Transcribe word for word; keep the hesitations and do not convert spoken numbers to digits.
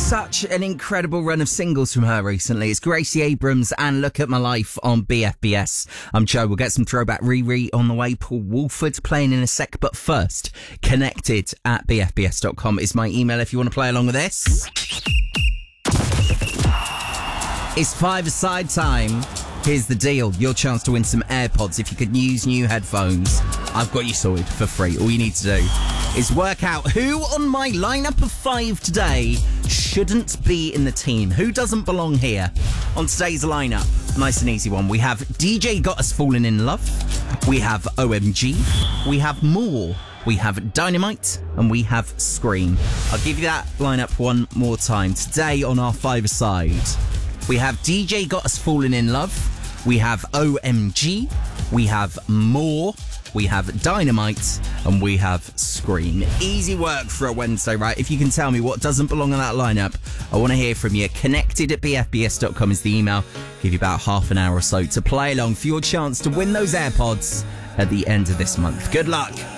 Such an incredible run of singles from her recently. It's Gracie Abrams and Look at My Life on B F B S. I'm Joe. We'll get some throwback Riri on the way. Paul Woolford playing in a sec. But first, connected at b f b s dot com is my email if you want to play along with this. It's five-a-side time. Here's the deal. Your chance to win some AirPods if you could use new headphones. I've got you sorted for free. All you need to do is work out who on my lineup of five today shouldn't be in the team. Who doesn't belong here on today's lineup? Nice and easy one. We have D J Got Us Falling in Love. We have O M G. We have More. We have Dynamite. And we have Scream. I'll give you that lineup one more time. Today on our five-a-side, we have D J Got Us Falling in Love. We have O M G. We have More. We have Dynamite, and we have Scream. Easy work for a Wednesday, right? If you can tell me what doesn't belong on that lineup, I want to hear from you. Connected at b f b s dot com is the email. Give you about half an hour or so to play along for your chance to win those AirPods at the end of this month. Good luck.